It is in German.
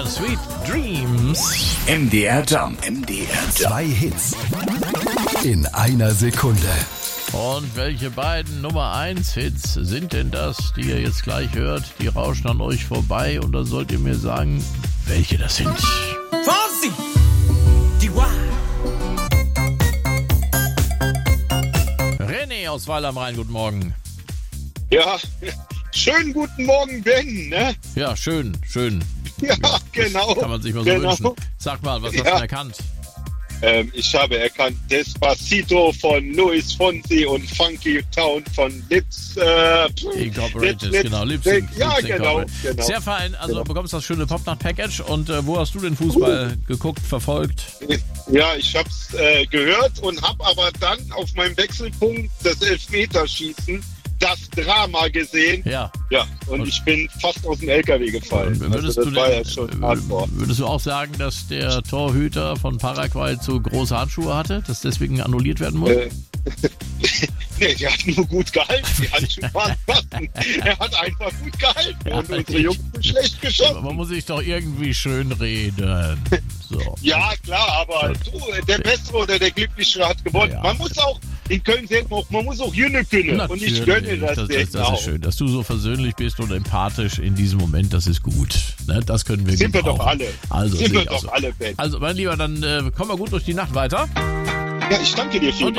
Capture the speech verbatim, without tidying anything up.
Sweet Dreams. M D R Jump. M D R Jump. Zwei Hits in einer Sekunde. Und welche beiden Nummer eins Hits sind denn das, die ihr jetzt gleich hört? Die rauschen an euch vorbei und dann sollt ihr mir sagen, welche das sind. Fonsi, die René aus Weil am Rhein, guten Morgen. Ja, schönen guten Morgen, Ben, ne? Ja, schön, schön. Ja, genau. Kann man sich mal so genau. wünschen. Sag mal, was hast Ja. du erkannt? Ähm, ich habe erkannt Despacito von Luis Fonsi und Funky Town von Lips. Äh, Incorporated, Lips, Lips, genau. Lips, Lips, Lips, ja, Lips genau, Incorporated. genau. Sehr fein, also Genau. du bekommst das schöne Popnacht-Package. Und äh, wo hast du den Fußball Uh. geguckt, verfolgt? Ja, ich hab's äh, gehört und hab aber dann auf meinem Wechselpunkt das Elfmeterschießen, das Drama gesehen. Ja. Ja, und, Und- ich bin fast aus dem L K W gefallen. Würdest, Also du das war denn, ja schon äh, hardcore. würdest du auch sagen, dass der Torhüter von Paraguay zu große Handschuhe hatte, dass deswegen annulliert werden muss? Äh, nee, der hat nur gut gehalten. Die Handschuhe waren passen. Er hat einfach gut gehalten. Ja, und unsere ich- Jungs sind schlecht geschossen. Man muss sich doch irgendwie schön reden. So. Ja, klar, aber du, der Bessere oder der Glücklichere hat gewonnen. Ja, ja. Man muss auch, in Köln sagt man auch, man muss auch Jünne können. Und ich gönne das, das, dir das, das auch. ist schön, dass du so versöhnlich bist und empathisch in diesem Moment, das ist gut. Ne? Das können wir Sind wir gebrauchen. doch alle. Also, Sind sehe wir ich auch doch so. alle, Ben. Also, mein Lieber, dann äh, kommen wir gut durch die Nacht weiter. Ja, ich danke dir vielmals.